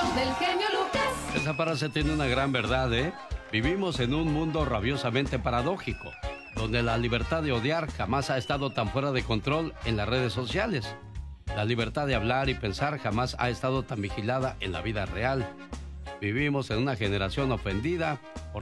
show del genio Lucas. Esa frase tiene una gran verdad, ¿eh? Vivimos en un mundo rabiosamente paradójico, donde la libertad de odiar jamás ha estado tan fuera de control en las redes sociales. La libertad de hablar y pensar jamás ha estado tan vigilada en la vida real. Vivimos en una generación ofendida por